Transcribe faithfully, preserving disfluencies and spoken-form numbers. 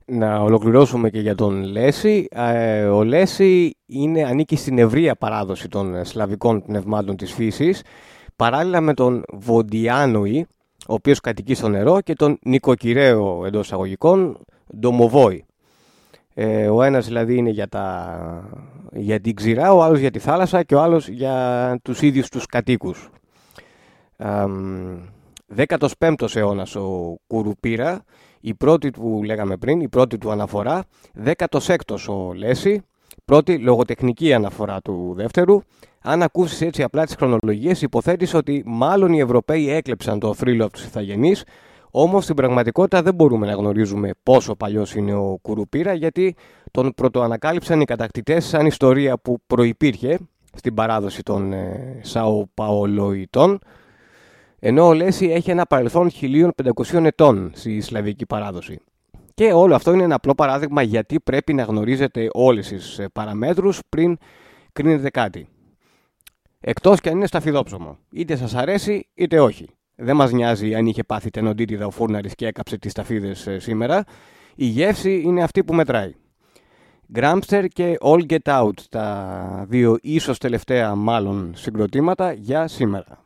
Να ολοκληρώσουμε και για τον Λέση. Ε, ο Λέση είναι, ανήκει στην ευρεία παράδοση των σλαβικών πνευμάτων της φύσης, παράλληλα με τον Βοντιάνοη, ο οποίος κατοικεί στο νερό, και τον νοικοκυρέο εντός αγωγικών Ντομοβόη. Ε, ο ένας δηλαδή είναι για, τα, για την ξηρά, ο άλλος για τη θάλασσα και ο άλλος για τους ίδιους τους κατοίκους. Ε, δέκατος πέμπτος αιώνας ο Κουρουπίρα, η πρώτη που λέγαμε πριν, η πρώτη του αναφορά. δέκατος έκτος ο Λέση, πρώτη λογοτεχνική αναφορά του δεύτερου. Αν ακούσεις έτσι απλά τις χρονολογίες, υποθέτεις ότι μάλλον οι Ευρωπαίοι έκλεψαν το θρύλο από τους Ιθαγενείς, όμως στην πραγματικότητα δεν μπορούμε να γνωρίζουμε πόσο παλιός είναι ο Κουρουπίρα, γιατί τον πρωτοανακάλυψαν οι κατακτητές σαν ιστορία που προϋπήρχε στην παράδοση των ε, Σαοπαολοϊτών, ενώ ο Λέση έχει ένα παρελθόν χίλια πεντακόσιων ετών στη σλαβική παράδοση. Και όλο αυτό είναι ένα απλό παράδειγμα γιατί πρέπει να γνωρίζετε όλες τις παραμέτρους πριν κρίνετε κάτι. Εκτός και αν είναι σταφυδόψωμο. Είτε σας αρέσει είτε όχι. Δεν μας νοιάζει αν είχε πάθει τενοντίτιδα ο φούρναρης και έκαψε τις σταφίδες σήμερα. Η γεύση είναι αυτή που μετράει. Γκράμψτερ και All Get Out, τα δύο ίσως τελευταία μάλλον συγκροτήματα για σήμερα.